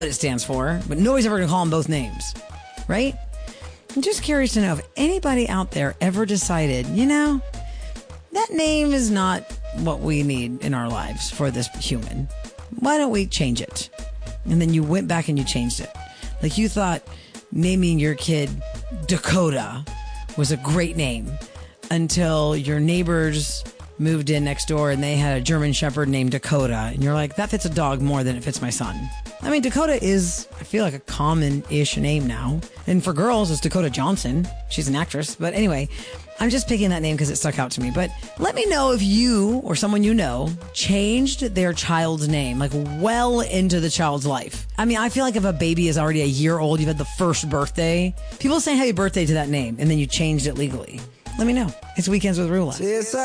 what it stands for, but nobody's ever going to call them both names, right? I'm just curious to know if anybody out there ever decided, that name is not what we need in our lives for this human. Why don't we change it? And then you went back and you changed it. Like you thought naming your kid Dakota was a great name until your neighbors moved in next door and they had a German Shepherd named Dakota. And you're like, that fits a dog more than it fits my son. I mean, Dakota is, I feel like, a common-ish name now. And for girls, it's Dakota Johnson. She's an actress. But anyway, I'm just picking that name because it stuck out to me. But let me know if you or someone you know changed their child's name, like well into the child's life. I mean, I feel like if a baby is already a year old, you've had the first birthday, people say happy birthday to that name, and then you changed it legally. Let me know. It's Weekends with Rula.